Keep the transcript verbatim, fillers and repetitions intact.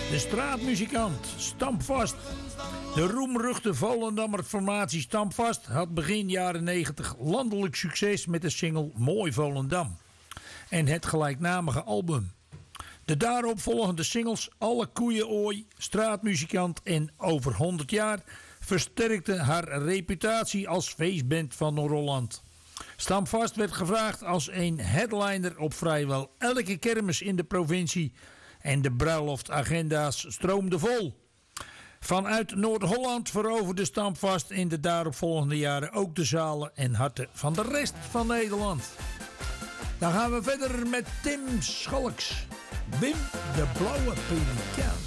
De straatmuzikant Stampvast. De roemruchte Volendammer formatie Stampvast had begin jaren negentig landelijk succes met de single Mooi Volendam en het gelijknamige album. De daaropvolgende singles Alle Koeien Ooi, Straatmuzikant en Over honderd jaar versterkten haar reputatie als feestband van Noord-Holland. Stampvast werd gevraagd als een headliner op vrijwel elke kermis in de provincie en de bruiloftagenda's stroomden vol. Vanuit Noord-Holland veroverde Stampvast in de daaropvolgende jaren ook de zalen en harten van de rest van Nederland. Dan gaan we verder met Tim Schalks. Wim de Blauwe Pelikaan.